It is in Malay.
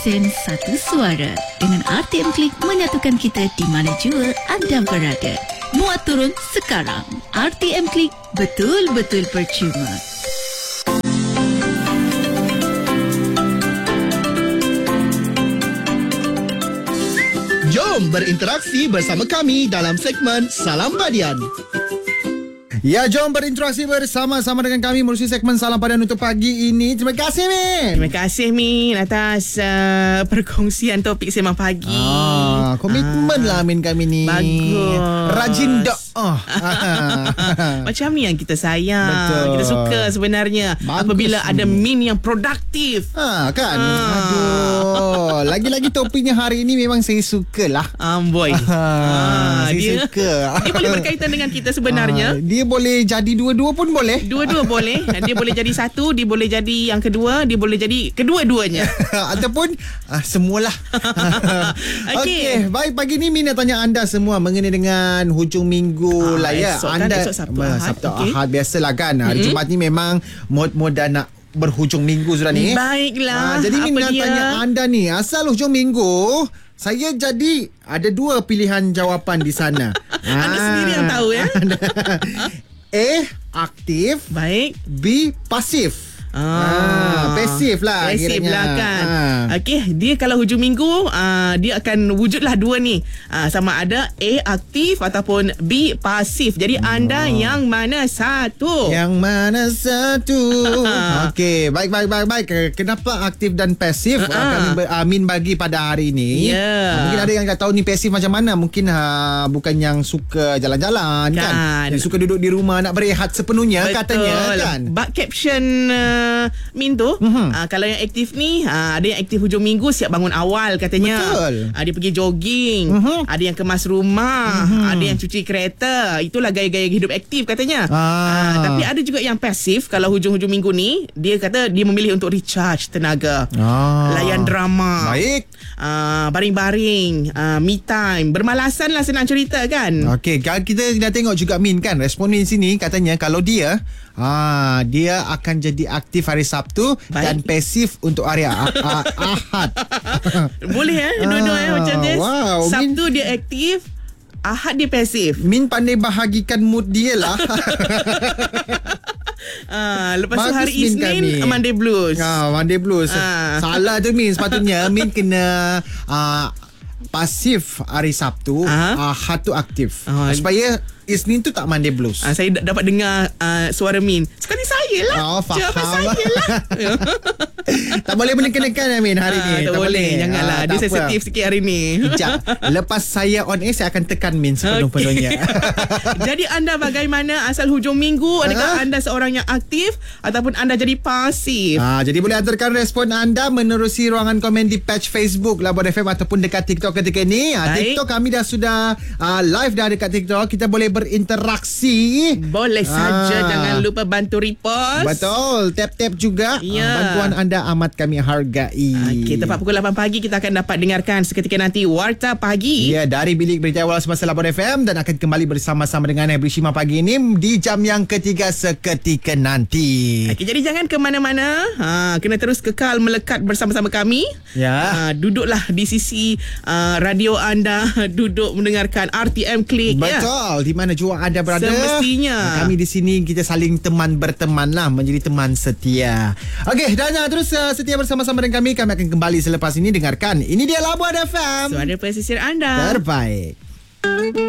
Sen satu suara dengan RTM Klik menyatukan kita di mana jua anda berada. Muat turun sekarang. RTM Klik, betul-betul percuma. Jom berinteraksi bersama kami dalam segmen Salam Padian. Ya, jom berinteraksi bersama-sama dengan kami melalui segmen Salam Padian untuk pagi ini. Terima kasih, Min. Terima kasih, Min, atas perkongsian topik sembang pagi. Komitmen lah, Min, kami ni. Bagus. Rajin Macam ni yang kita sayang. Betul. Kita suka sebenarnya. Bagus, apabila ada Min. Min yang produktif. Kan? Aduh. Lagi-lagi topiknya hari ini memang saya sukalah. Boy. Saya suka. Dia boleh berkaitan dengan kita sebenarnya. Dia boleh jadi dua-dua pun boleh. Dua-dua boleh. Dia boleh jadi satu, dia boleh jadi yang kedua, dia boleh jadi kedua-duanya. Ataupun semualah. Okey. Baik, pagi ni Min nak tanya anda semua mengenai dengan hujung minggu lah ya. Esok kan, esok Sabtu Ahad. Sabtu Ahad biasalah kan. Hari Jumaat ni memang mod-mod dah nak berhujung minggu sudah ni. Baiklah. Jadi Min nak tanya anda ni, asal hujung minggu saya jadi ada dua pilihan jawapan di sana. Anda sendiri yang tahu ya. A, aktif. Baik. B, pasif. Pasif lah. Pasif kiranya lah kan. Okey, dia kalau hujung minggu dia akan wujudlah dua ni. Sama ada A, aktif ataupun B, pasif. Jadi anda yang mana satu? Yang mana satu? Okey, baik. Kenapa aktif dan pasif kami Min bagi pada hari ini? Mungkin ada yang tak tahu ni pasif macam mana. Mungkin bukan yang suka jalan-jalan kan. Yang suka duduk di rumah nak berehat sepenuhnya. Betul. Katanya kan. Bak caption Min tu kalau yang aktif ni ada yang aktif hujung minggu siap bangun awal katanya. Betul. Dia pergi jogging, ada yang kemas rumah, ada yang cuci kereta. Itulah gaya-gaya hidup aktif katanya. Tapi ada juga yang pasif. Kalau hujung-hujung minggu ni dia kata dia memilih untuk recharge tenaga, layan drama. Baik. Baring-baring, me time, bermalasan lah senang cerita kan. Okey, kita dah tengok juga Min kan. Respon Min sini katanya kalau dia akan jadi aktif hari Sabtu. Baik. Dan pasif untuk hari Ahad. Boleh dua-dua macam ni. Wow, Sabtu Min, dia aktif, Ahad dia pasif. Min pandai bahagikan mood dia lah. Lepas tu hari Isnin Monday Blues. Monday Blues. Salah tu Min. Sepatutnya Min kena pasif hari Sabtu, Ahad tu aktif. Supaya Isnin tu tak Monday Blues. Saya dapat dengar suara Min. Sekali saya lah. Jawapan saya lah. Tak boleh menekan-nekan Min hari ni. Tak boleh. Janganlah. Dia sensitif sikit hari ni. Sekejap. Lepas saya on air, saya akan tekan Min sepenuh-penuhnya. Jadi anda bagaimana asal hujung minggu? Adakah anda seorang yang aktif ataupun anda jadi pasif? Jadi boleh hantarkan respon anda menerusi ruangan komen di page Facebook Labor FM ataupun dekat TikTok ketika ni. TikTok kami dah sudah live dah dekat TikTok. Kita boleh berinteraksi. Boleh saja. Jangan lupa bantu repost. Betul. Tap-tap juga. Bantuan anda amat kami hargai. Okey, tepat pukul 8 pagi kita akan dapat dengarkan seketika nanti Warta Pagi. Ya, dari Bilik Berita Awal Semasa Labor FM, dan akan kembali bersama-sama dengan Hebri Shima pagi ini di jam yang ketiga seketika nanti. Okey, jadi jangan ke mana-mana. Kena terus kekal melekat bersama-sama kami. Ya. Duduklah di sisi radio anda, duduk mendengarkan RTM Klik. Betul. Di mana jua anda berada. Semestinya. Kami di sini kita saling berteman lah, menjadi teman setia. Okey, dan terus setia bersama-sama dengan kami. Kami akan kembali selepas ini. Dengarkan. Ini dia Labor FM. Suara pesisir anda. Terbaik.